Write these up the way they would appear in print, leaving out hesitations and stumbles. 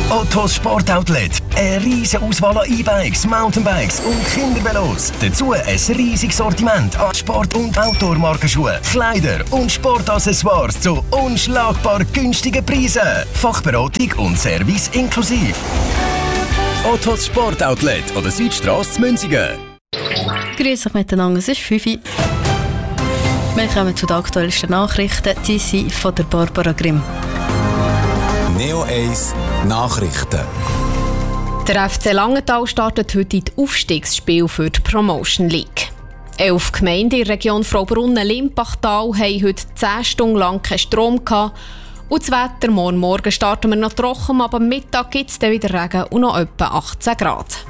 Ottos Sportoutlet. Eine riesige Auswahl an E-Bikes, Mountainbikes und Kindervelos. Dazu ein riesiges Sortiment an Sport- und Outdoor-Markenschuhen, Kleider und Sportaccessoires zu unschlagbar günstigen Preisen. Fachberatung und Service inklusiv. Ottos Sportoutlet an der Südstrasse zu Münsingen. Grüß euch miteinander, es ist 5 Uhr. Wir kommen zu den aktuellsten Nachrichten. Die sind von der Barbara Grimm. Neo 1 Nachrichten. Der FC Langenthal startet heute in die Aufstiegsspiele für die Promotion League. 11 Gemeinden in der Region Fraubrunnen-Limpachtal haben heute 10 Stunden lang keinen Strom gehabt. Und das Wetter, morgen starten wir noch trocken, aber am Mittag gibt es dann wieder Regen und noch etwa 18 Grad.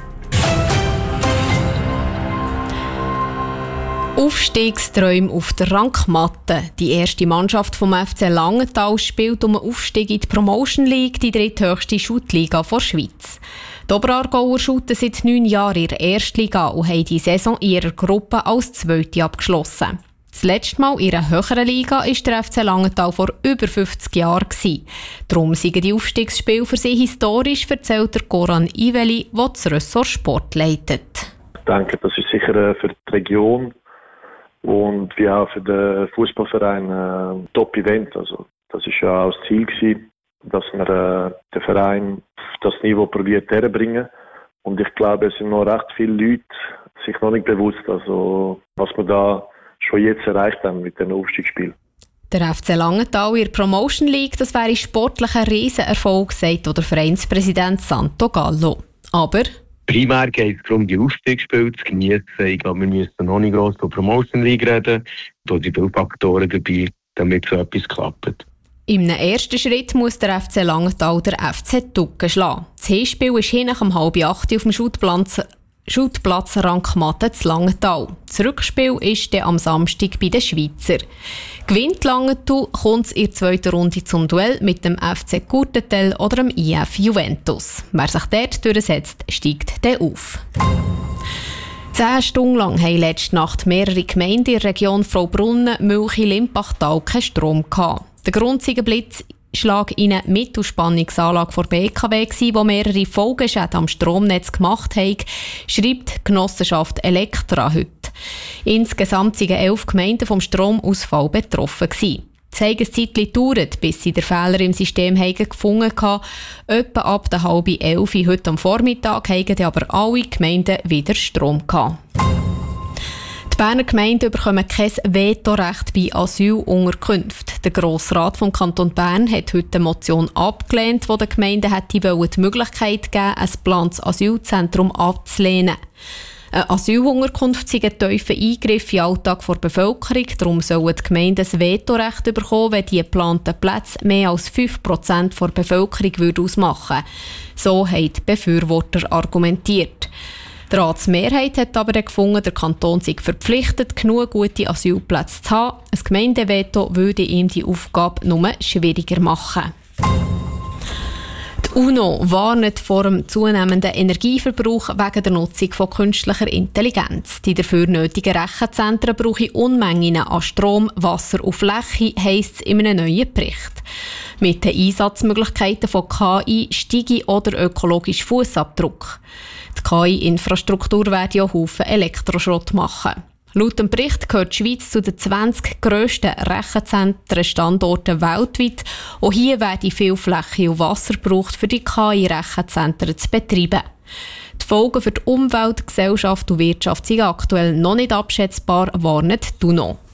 Aufstiegsträume auf der Rankmatte. Die erste Mannschaft vom FC Langenthal spielt um einen Aufstieg in die Promotion League, die dritthöchste Schuttliga der Schweiz. Die Oberaargauer shooten seit 9 Jahren in der Erstliga und haben die Saison in ihrer Gruppe als Zweite abgeschlossen. Das letzte Mal in einer höheren Liga war der FC Langenthal vor über 50 Jahren. Darum sind die Aufstiegsspiele für sie historisch, erzählt der Goran Iveli, der das Ressort Sport leitet. Ich denke, das ist sicher für die Region und wie auch für den Fußballverein ein Top-Event. Also, das war ja auch das Ziel gewesen, dass wir den Verein auf das Niveau probiert herzubringen. Und ich glaube, es sind noch recht viele Leute sich noch nicht bewusst, also, was wir da schon jetzt erreicht haben mit den Aufstiegsspielen. Der FC Langenthal in der Promotion League, das wäre sportlich ein Riesenerfolg, sagt der Vereinspräsident Santo Gallo. Aber primär geht es darum, die Aufstiegsspiele zu genießen. Ich glaube, wir müssen noch nicht gross über Promotion League reden. Da sind viele Faktoren dabei, damit so etwas klappt. Im ersten Schritt muss der FC Langenthal der FC Tucken schlagen. Das Hinspiel ist hinten um 7:30 auf dem Schuttplatz Rankmatte zu Langenthal. Das Rückspiel ist dann am Samstag bei den Schweizer. Gewinnt Langenthal, kommt es in der zweiten Runde zum Duell mit dem FC Courtetel oder dem IF Juventus. Wer sich dort durchsetzt, steigt dann auf. 10 Stunden lang haben letzte Nacht mehrere Gemeinden in der Region Fraubrunnen, Mülchi, Limpachtal keinen Strom gehabt. Der Grund war ein Blitzschlag in eine Mittelspannungsanlage der BKW, die mehrere Folgeschäden am Stromnetz gemacht hat, schreibt die Genossenschaft Elektra heute. Insgesamt waren 11 Gemeinden vom Stromausfall betroffen. Es hat eine Zeit gedauert, bis sie den Fehler im System gefunden haben. Etwa ab der 10:30 heute am Vormittag haben aber alle Gemeinden wieder Strom gehabt. Die Berner Gemeinden bekommen kein Vetorecht bei Asylunterkünften. Der Grossrat vom Kanton Bern hat heute eine Motion abgelehnt, die den Gemeinden die Möglichkeit geben, ein geplantes Asylzentrum abzulehnen. Eine Asylunterkunft sei ein tiefer Eingriff in den Alltag der Bevölkerung. Darum sollen die Gemeinden ein Vetorecht bekommen, wenn die geplanten Plätze mehr als 5% der Bevölkerung ausmachen würden. So haben die Befürworter argumentiert. Die Ratsmehrheit hat aber gefunden, der Kanton sei verpflichtet, genug gute Asylplätze zu haben. Ein Gemeindeveto würde ihm die Aufgabe nur schwieriger machen. Die UNO warnt vor dem zunehmenden Energieverbrauch wegen der Nutzung von künstlicher Intelligenz. Die dafür nötigen Rechenzentren brauchen Unmengen an Strom, Wasser und Fläche, heisst es in einem neuen Bericht. Mit den Einsatzmöglichkeiten von KI steige auch der ökologische Fußabdruck. Die KI-Infrastruktur werde ja Haufen Elektroschrott machen. Laut dem Bericht gehört die Schweiz zu den 20 grössten Rechenzentren-Standorten weltweit. Auch hier werde viel Fläche und Wasser gebraucht, für die KI-Rechenzentren zu betreiben. Die Folgen für die Umwelt, Gesellschaft und Wirtschaft sind aktuell noch nicht abschätzbar, warnt die UNO.